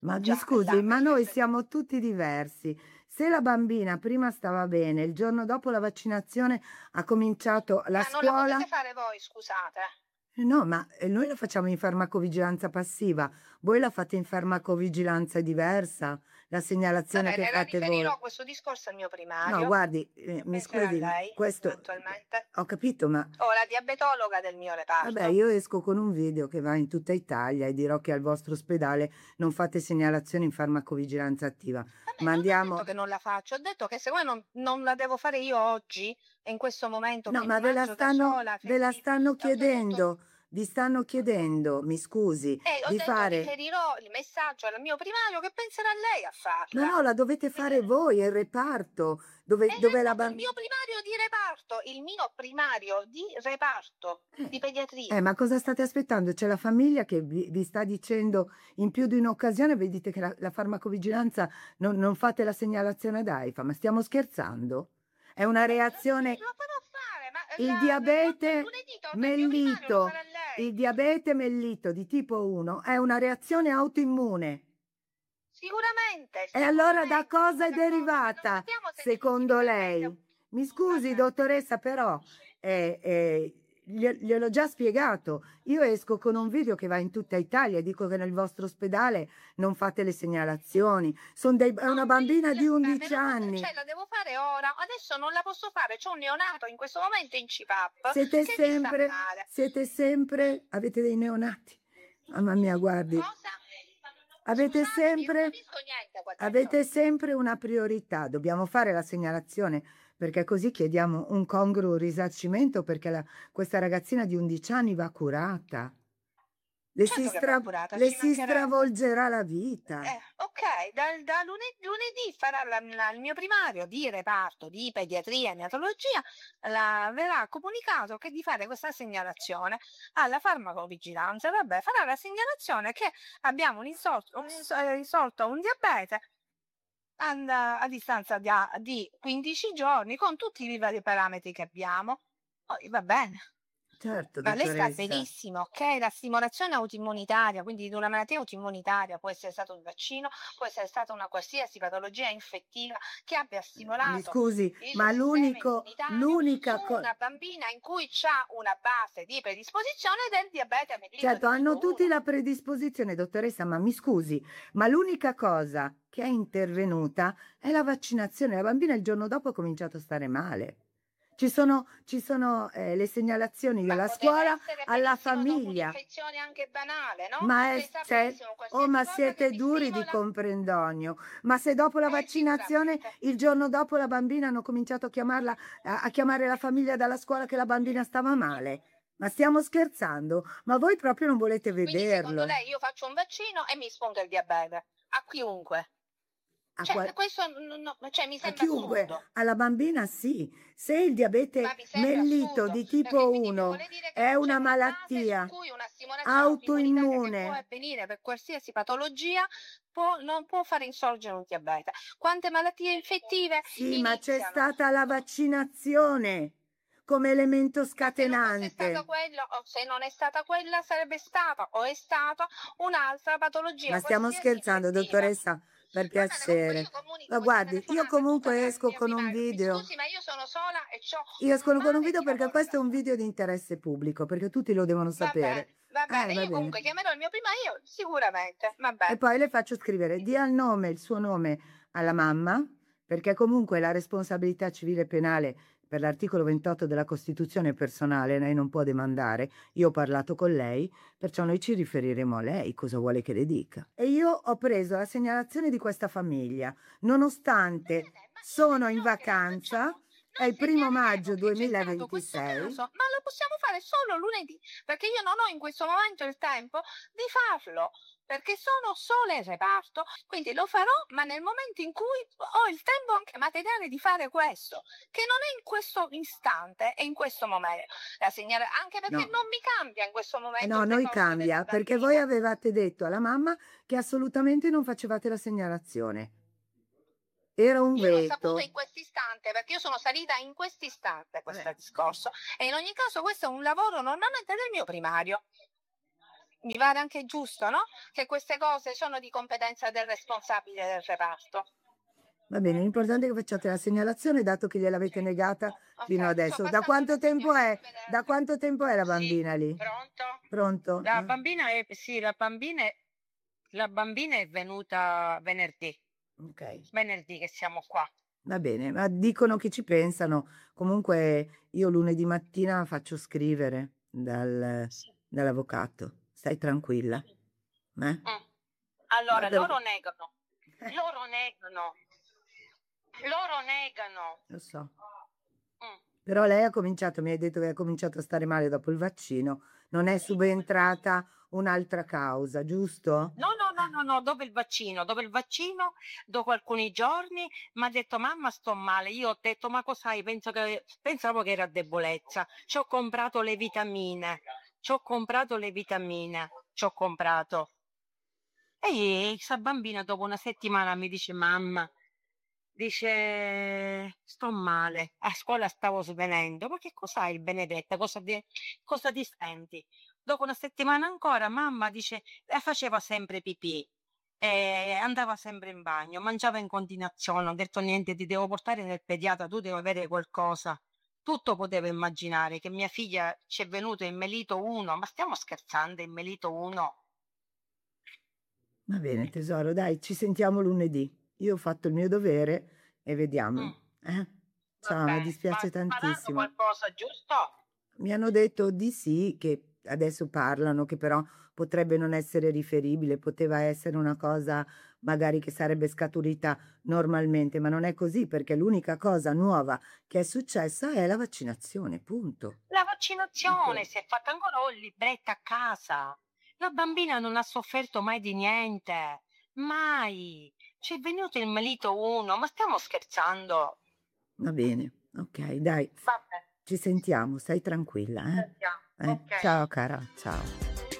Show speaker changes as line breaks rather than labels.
Ma mi
Già,
scusi, ma noi siamo tutti diversi. Se la bambina prima stava bene, il giorno dopo la vaccinazione ha cominciato la
ma non la
scuola.
potete fare voi, scusate.
No, ma noi la facciamo in farmacovigilanza passiva, voi la fate in farmacovigilanza diversa, la
Va
segnalazione che
bene, la
fate voi.
riferirò questo discorso al mio
No,
primario.
guardi,
Che
mi
penserà
scusi,
lei,
questo
eventualmente?
ho capito, ma
O la diabetologa del mio
vabbè,
reparto.
io esco con un video che va in tutta Italia e dirò che al vostro ospedale non fate segnalazioni in farmacovigilanza attiva.
Vabbè,
Ma
non ho detto
andiamo.
che non la faccio, ho detto che se voi non la devo fare io oggi, e in questo momento
No,
che
ma
mi mangio da sola,
ve la stanno
ho già detto.
chiedendo, vi stanno chiedendo, mi scusi,
E ho
di
detto
fare.
riferirò il messaggio al mio primario, che penserà lei a
Ma
farla.
no, la dovete
Quindi,
fare voi, il reparto,
e
dove
l'ha
la
detto il
bambina.
mio primario di reparto, il mio primario di reparto di pediatria.
Ma cosa state aspettando? C'è la famiglia che vi sta dicendo in più di un'occasione, vedi che la farmacovigilanza non fate la segnalazione ad AIFA, ma stiamo scherzando? È una reazione.
Lo farò fare, ma
Il diabete
lunedì torna il mio primario, lo
mellito,
farà
il
lei.
diabete mellito di tipo 1 è una reazione autoimmune.
Sicuramente,
E allora da
sicuramente,
cosa
sono
è
d'accordo, ma non
derivata,
sappiamo se
secondo
specificamente.
lei? Mi scusi,
Vabbè.
dottoressa, però gliel'ho già spiegato. Io esco con un video che va in tutta Italia e dico che nel vostro ospedale non fate le segnalazioni. È una bambina di
Ma me
11
lo
anni.
cioè, la devo fare ora. Adesso non la posso fare. C'ho un neonato in questo momento in CPAP
Siete
che mi sta
sempre,
male.
siete sempre, avete dei neonati. Mamma mia, guardi.
Cosa?
Avete
Scusatemi, non
sempre,
capisco niente qua dentro.
avete sempre una priorità. Dobbiamo fare la segnalazione perché così chiediamo un congruo risarcimento perché questa ragazzina di 11 anni va curata.
Certo che va curata,
Le
ci
si
mancherebbe.
stravolgerà la vita.
Ok, da lunedì farà il mio primario di reparto di pediatria e neonatologia, verrà comunicato che di fare questa segnalazione alla farmacovigilanza. Vabbè, farà la segnalazione che abbiamo risolto un diabete a distanza di 15 giorni con tutti i vari parametri che abbiamo. Poi va bene.
Certo,
Ma lei sta
dottoressa.
benissimo, ok? La stimolazione autoimmunitaria, quindi di una malattia autoimmunitaria, può essere stato un vaccino, può essere stata una qualsiasi patologia infettiva che abbia
Mi
stimolato
scusi,
il
ma
sistema immunitario su
l'unica cosa.
una bambina in cui c'ha una base di predisposizione del diabete mellito
Certo,
di
hanno
tipo
tutti
1.
la predisposizione, dottoressa, ma mi scusi, ma l'unica cosa che è intervenuta è la vaccinazione. La bambina il giorno dopo ha cominciato a stare male. Ci sono le segnalazioni
Ma
dalla
poteva
scuola
essere
alla
benissimo dopo
famiglia.
un'infezione anche banale, no?
Ma,
Lei sa benissimo
ma
qualsiasi cosa che
siete
mi
duri di
stimola,
comprendonio. Ma se dopo la vaccinazione,
sicuramente.
il giorno dopo la bambina hanno cominciato a chiamare la famiglia dalla scuola che la bambina stava male. Ma stiamo scherzando? Ma voi proprio non volete
Quindi secondo
vederlo.
lei io faccio un vaccino e mi spunta il diabete a chiunque?
A,
Cioè,
qual-
questo cioè, mi
a
sembra
chiunque,
assurdo.
alla bambina sì. Se il
Ma
diabete
mi sembra
mellito
assurdo,
di
perché
tipo
quindi mi
1
vuole dire che
è
non c'è
una
una base su
malattia
cui una stimolazione autoimmunitaria che può
autoimmune.
avvenire per qualsiasi patologia non può fare insorgere un diabete. Quante malattie infettive
Sì, ma c'è
iniziano?
stata la vaccinazione come elemento
Ma se non fosse stato
scatenante.
quello, o se non è stata quella, sarebbe stata o è stata un'altra
Ma
patologia,
stiamo
qualsiasi
scherzando,
infettiva.
dottoressa, per
Va bene, comunque io
piacere.
comunico
Ma
questa
guardi, io
telefonata tutta
comunque
al
esco
mio
con un
primario. Mi
video.
scusi, ma io sono sola e
Io
ho un
esco con un
male
video
di
perché
lavoro da
questo è un
fare.
video di interesse pubblico, perché tutti lo devono sapere.
Va bene,
Va
io
bene.
comunque chiamerò il mio primario, sicuramente, va
E
bene.
poi le faccio scrivere, dia il nome, il suo nome alla mamma, perché comunque la responsabilità civile e penale per l'articolo 28 della Costituzione è personale, lei non può demandare. Io ho parlato con lei, perciò noi ci riferiremo a lei, cosa vuole che le dica. E io ho preso la segnalazione di questa famiglia, nonostante
Bene, ma io le
sono in
dirò che la
vacanza,
facciamo.
è
Noi
il primo
segnaleremo
maggio
che c'è stato questo
2026.
caso, ma lo possiamo fare solo lunedì, perché io non ho in questo momento il tempo di farlo, perché sono sola in reparto, quindi lo farò, ma nel momento in cui ho il tempo anche materiale di fare questo, che non è in questo istante e in questo momento. Anche perché
No.
non mi cambia in questo momento
No,
il
noi
decorso della
cambia, perché voi
bambina.
avevate detto alla mamma che assolutamente non facevate la segnalazione. Era un
Io l'ho saputo
veto.
in quest'istante, perché io sono salita in quest'istante questo
Vabbè.
discorso. E in ogni caso questo è un lavoro normalmente del mio primario. mi pare anche giusto, no? Che queste cose sono di competenza del responsabile del reparto.
Va bene, l'importante è che facciate la segnalazione dato che gliel'avete negata fino
Ok, sto
adesso. Da
passando
quanto
una
tempo è?
segnalazione
Da
verde.
quanto tempo è la
Sì,
bambina lì?
pronto?
Pronto?
La bambina è, sì, la bambina è venuta venerdì,
Ok.
venerdì che siamo qua.
Va bene, ma dicono che ci pensano. Comunque io lunedì mattina faccio scrivere
Sì.
dall'avvocato. Stai tranquilla. Eh?
Mm. Allora,
Guarda,
loro negano, loro negano.
lo so.
Mm.
Però lei ha cominciato, mi hai detto che ha cominciato a stare male dopo il vaccino. Non è subentrata un'altra causa, giusto?
No, no, no, no, no, dopo il vaccino, dopo alcuni giorni, mi ha detto mamma sto male. Io ho detto ma cos'hai? Pensavo che era debolezza. Ci ho comprato le vitamine, ci ho comprato le vitamine, ci ho comprato. E sta bambina dopo una settimana mi dice mamma, dice sto male, a scuola stavo svenendo. Ma che cos'hai Benedetta? Cosa ti senti? Dopo una settimana ancora mamma dice faceva sempre pipì. E andava sempre in bagno, mangiava in continuazione. Ho detto niente, ti devo portare nel pediatra, tu devi avere qualcosa. Tutto potevo immaginare che mia figlia ci è venuto in melito 1, ma stiamo scherzando, in melito 1?
Va bene, tesoro, dai, ci sentiamo lunedì. Io ho fatto il mio dovere e
Mm,
vediamo.
va
Ciao, mi
bene, ma
dispiace
sta parlando
tantissimo.
qualcosa, giusto?
Mi hanno detto di sì, che adesso parlano, che però potrebbe non essere riferibile, poteva essere una cosa magari che sarebbe scaturita normalmente, ma non è così perché l'unica cosa nuova che è successa è la vaccinazione, punto.
La vaccinazione
Punto.
si è fatta ancora ho il libretto a casa. La bambina non ha sofferto mai di niente. Mai. Ci è venuto il melito 1, ma stiamo scherzando?
Va bene, ok, dai,
Vabbè,
ci sentiamo, stai tranquilla,
sentiamo. Ok.
Ciao cara, ciao.